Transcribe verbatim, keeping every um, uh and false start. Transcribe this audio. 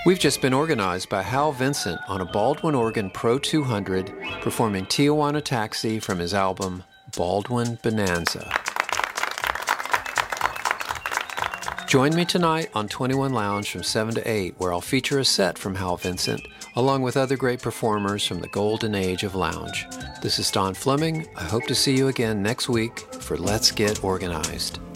We've just been organized by Hal Vincent on a Baldwin organ Pro two hundred, performing Tijuana Taxi from his album Baldwin Bonanza. Join me tonight on twenty-one Lounge from seven to eight, where I'll feature a set from Hal Vincent, along with other great performers from the golden age of lounge. This is Don Fleming. I hope to see you again next week for Let's Get Organized.